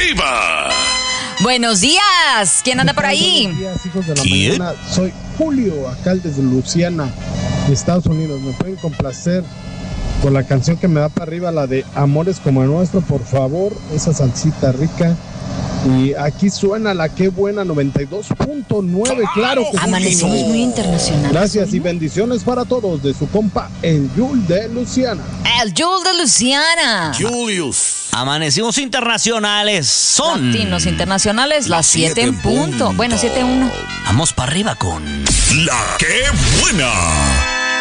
arriba! Buenos días. ¿Quién anda por ahí? Buenos días, hijos de la mañana. Soy Julio, alcalde de Luciana, de Estados Unidos. Me pueden complacer con la canción que me da para arriba, la de Amores como el nuestro, por favor, esa salsita rica. Y aquí suena la Qué Buena 92.9, claro que sí. Amanecimos muy internacionales. Gracias y bendiciones para todos de su compa, el Yul de Luciana. El Yul de Luciana. Julius. Amanecimos internacionales. Son Latinos internacionales, las 7 en punto. Bueno, 7-1. Vamos para arriba con La Qué Buena.